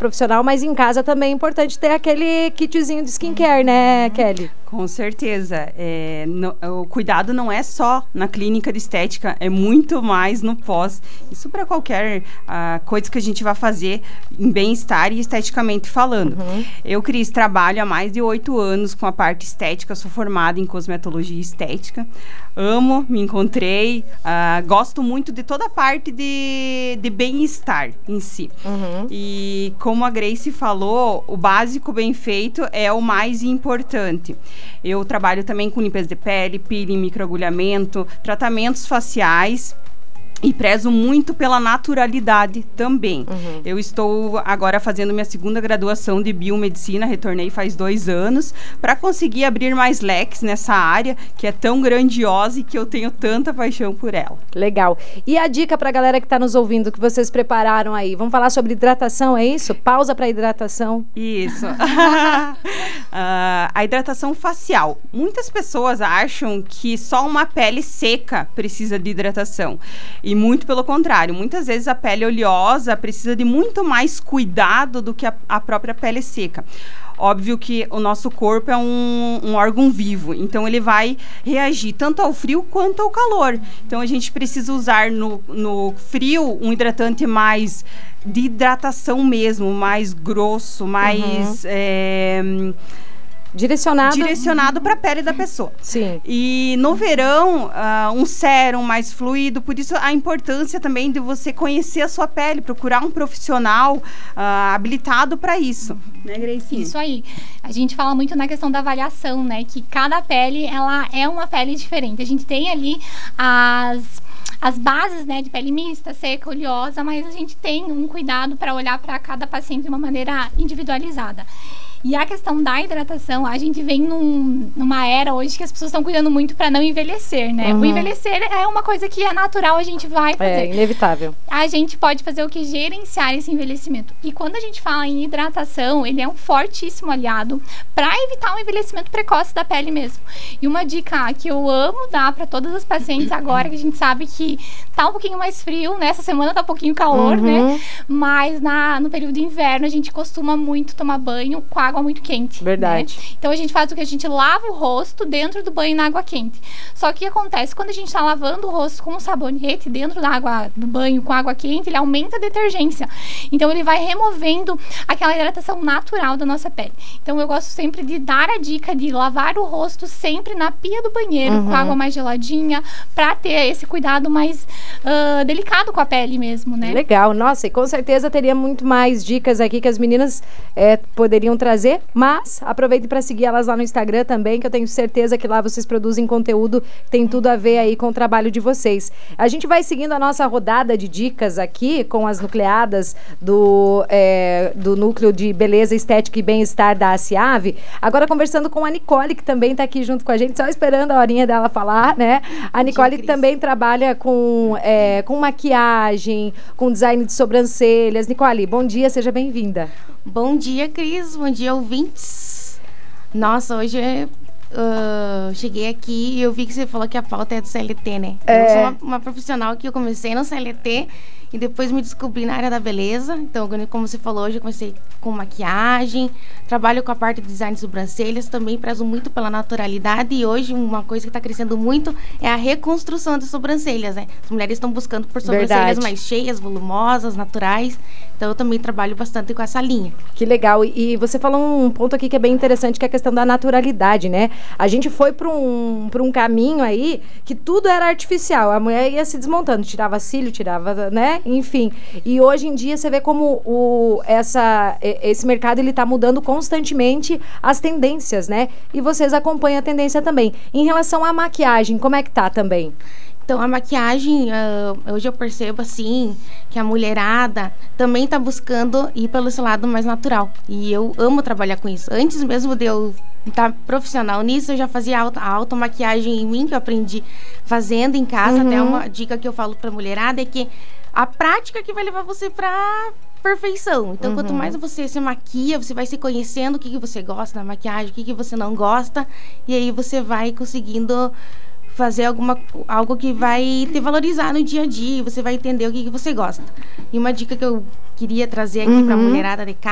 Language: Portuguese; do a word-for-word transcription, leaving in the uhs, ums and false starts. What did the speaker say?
profissional, mas em casa também é importante ter aquele kitzinho de skincare, né, Kelly? Com certeza. É, no, o cuidado não é só na clínica de estética, é muito mais no pós. Isso para qualquer uh, coisa que a gente vai fazer em bem-estar e esteticamente falando. Uhum. Eu, Cris, trabalho há mais de oito anos com a parte estética, sou formada em cosmetologia estética. Amo, me encontrei, uh, gosto muito de toda a parte de, de bem-estar em si. Uhum. E como a Grace falou, o básico bem feito é o mais importante. Eu trabalho também com limpeza de pele, peeling, microagulhamento, tratamentos faciais. E prezo muito pela naturalidade também. Uhum. Eu estou agora fazendo minha segunda graduação de biomedicina, retornei faz dois anos, para conseguir abrir mais leques nessa área que é tão grandiosa e que eu tenho tanta paixão por ela. Legal. E a dica para a galera que está nos ouvindo, que vocês prepararam aí? Vamos falar sobre hidratação, é isso? Pausa para hidratação. Isso. uh, a hidratação facial. Muitas pessoas acham que só uma pele seca precisa de hidratação. E muito pelo contrário, muitas vezes a pele oleosa precisa de muito mais cuidado do que a, a própria pele seca. Óbvio que o nosso corpo é um, um órgão vivo, então ele vai reagir tanto ao frio quanto ao calor. Então a gente precisa usar no, no frio um hidratante mais de hidratação mesmo, mais grosso, mais... Uhum. É, Direcionado... Direcionado para a pele da pessoa. Sim. E no verão, uh, um sérum mais fluido. Por isso, a importância também de você conhecer a sua pele. Procurar um profissional uh, habilitado para isso. Né, Gracie? Isso aí. A gente fala muito na questão da avaliação, né? Que cada pele, ela é uma pele diferente. A gente tem ali as... as bases, né, de pele mista, seca, oleosa, mas a gente tem um cuidado para olhar para cada paciente de uma maneira individualizada. E a questão da hidratação, a gente vem num, numa era hoje que as pessoas estão cuidando muito para não envelhecer, né? Uhum. O envelhecer é uma coisa que é natural, a gente vai fazer. É inevitável. A gente pode fazer o que? Gerenciar esse envelhecimento. E quando a gente fala em hidratação, ele é um fortíssimo aliado para evitar um envelhecimento precoce da pele mesmo. E uma dica que eu amo dar para todas as pacientes agora, que a gente sabe que tá um pouquinho mais frio, né? Essa semana tá um pouquinho calor, uhum. né? Mas na, no período de inverno, a gente costuma muito tomar banho com água muito quente. Verdade. Né? Então a gente faz o que? A gente lava o rosto dentro do banho na água quente. Só que o que acontece? Quando a gente tá lavando o rosto com um sabonete dentro da água do banho com água quente, ele aumenta a detergência. Então ele vai removendo aquela hidratação natural da nossa pele. Então eu gosto sempre de dar a dica de lavar o rosto sempre na pia do banheiro, uhum. com água mais geladinha, pra ter esse cuidado mais uh, delicado com a pele mesmo, né? Legal. Nossa, e com certeza teria muito mais dicas aqui que as meninas é, poderiam trazer. Mas aproveite para seguir elas lá no Instagram também, que eu tenho certeza que lá vocês produzem conteúdo que tem tudo a ver aí com o trabalho de vocês. A gente vai seguindo a nossa rodada de dicas aqui com as nucleadas do, é, do Núcleo de Beleza, Estética e Bem-Estar da ASIAV. Agora conversando com a Nicole, que também está aqui junto com a gente, só esperando a horinha dela falar, né? A Nicole que também trabalha com, é, com maquiagem, com design de sobrancelhas. Nicole, bom dia, seja bem-vinda. Bom dia, Cris. Bom dia, ouvintes. Nossa, hoje uh, cheguei aqui e eu vi que você falou que a pauta é do C L T, né? É. Eu sou uma, uma profissional que eu comecei no C L T e depois me descobri na área da beleza. Então, como você falou, hoje eu comecei com maquiagem, trabalho com a parte de design de sobrancelhas, também prezo muito pela naturalidade e hoje uma coisa que está crescendo muito é a reconstrução de sobrancelhas, né? As mulheres estão buscando por sobrancelhas Verdade. mais cheias, volumosas, naturais. Então, eu também trabalho bastante com essa linha. Que legal. E você falou um ponto aqui que é bem interessante, que é a questão da naturalidade, né? A gente foi para um, para um caminho aí que tudo era artificial. A mulher ia se desmontando, tirava cílio, tirava, né? Enfim. E hoje em dia você vê como o, essa, esse mercado ele tá mudando constantemente as tendências, né? E vocês acompanham a tendência também. Em relação à maquiagem, como é que tá também? Então, a maquiagem, uh, hoje eu percebo, assim, que a mulherada também tá buscando ir pelo esse lado mais natural. E eu amo trabalhar com isso. Antes mesmo de eu estar profissional nisso, eu já fazia auto, a automaquiagem em mim, que eu aprendi fazendo em casa. Uhum. Até uma dica que eu falo pra mulherada é que a prática que vai levar você pra perfeição. Então, uhum. quanto mais você se maquia, você vai se conhecendo o que, que você gosta da maquiagem, o que, que você não gosta. E aí você vai conseguindo fazer alguma, algo que vai te valorizar no dia a dia, você vai entender o que, que você gosta. E uma dica que eu queria trazer aqui uhum. para a mulherada de casa,